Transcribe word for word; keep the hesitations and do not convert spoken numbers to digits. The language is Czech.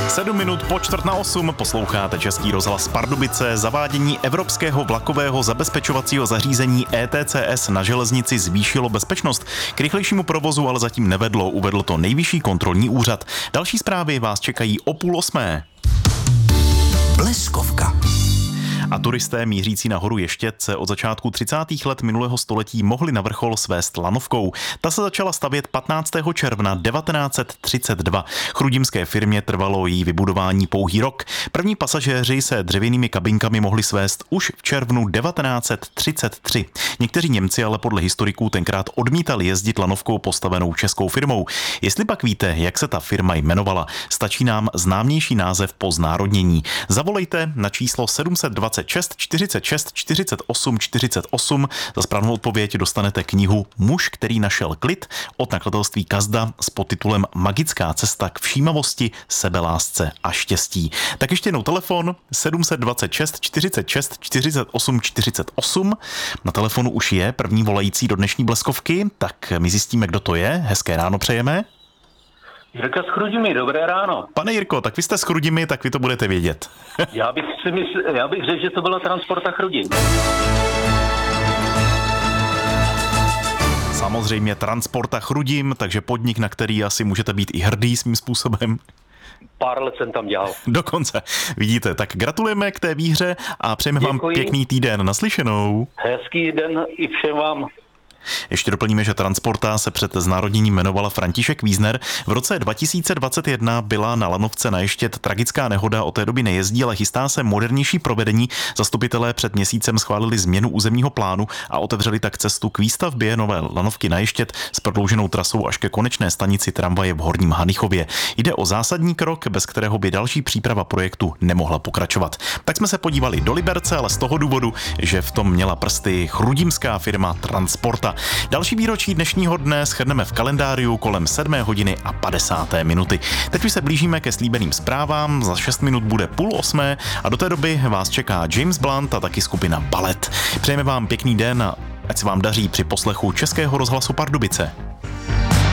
Sedm minut po čtvrt na osm posloucháte Český rozhlas Pardubice. Zavádění evropského vlakového zabezpečovacího zařízení E T C S na železnici zvýšilo bezpečnost. K rychlejšímu provozu ale zatím nevedlo, uvedl to Nejvyšší kontrolní úřad. Další zprávy vás čekají o půl osmé. Bleskovka. A turisté mířící na horu Ještěd se od začátku třicátých let minulého století mohli na vrchol svést lanovkou. Ta se začala stavět patnáctého června devatenáct set třicet dva. Chrudimské firmě trvalo její vybudování pouhý rok. První pasažéři se dřevěnými kabinkami mohli svést už v červnu devatenáct set třicet tři. Někteří Němci ale podle historiků tenkrát odmítali jezdit lanovkou postavenou českou firmou. Jestli pak víte, jak se ta firma jmenovala, stačí nám známější název po znárodnění. Zavolejte na číslo sedm set dvacet šest čtyřicet šest čtyřicet osm čtyřicet osm. Za správnou odpověď dostanete knihu Muž, který našel klid od nakladatelství Kazda s podtitulem Magická cesta k všímavosti, sebelásce a štěstí. Tak ještě jednou telefon sedm set dvacet šest čtyřicet šest čtyřicet osm čtyřicet osm. Na telefonu už je první volající do dnešní bleskovky, tak my zjistíme, kdo to je. Hezké ráno přejeme. Jirka z Chrudimi, dobré ráno. Pane Jirko, tak vy jste z Chrudimi, tak vy to budete vědět. já, bych si mysl, já bych řekl, že to byla Transporta Chrudim. Samozřejmě Transporta Chrudim, takže podnik, na který asi můžete být i hrdý svým způsobem. Pár let jsem tam dělal. Dokonce, vidíte. Tak gratulujeme k té výhře a přejeme Děkuji. vám pěkný týden. Naslyšenou. Hezký den i všem vám. Ještě doplníme, že Transporta se před znárodněním jmenovala František Wiesner. V roce dva tisíce dvacet jedna byla na lanovce na Ještěd tragická nehoda, od té doby nejezdí, ale chystá se modernější provedení. Zastupitelé před měsícem schválili změnu územního plánu a otevřeli tak cestu k výstavbě nové lanovky na Ještěd s prodlouženou trasou až ke konečné stanici tramvaje v Horním Hanichově. Jde o zásadní krok, bez kterého by další příprava projektu nemohla pokračovat. Tak jsme se podívali do Liberce, ale z toho důvodu, že v tom měla prsty chrudimská firma Transporta. Další výročí dnešního dne shrneme v kalendáriu kolem sedmé hodiny a padesáté minuty. Teď už se blížíme ke slíbeným zprávám, za šest minut bude půl osmé a do té doby vás čeká James Blunt a taky skupina Ballet. Přejeme vám pěkný den a ať se vám daří při poslechu Českého rozhlasu Pardubice.